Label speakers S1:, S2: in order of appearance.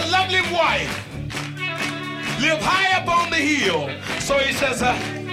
S1: lovely wife live high up on the hill. So he says,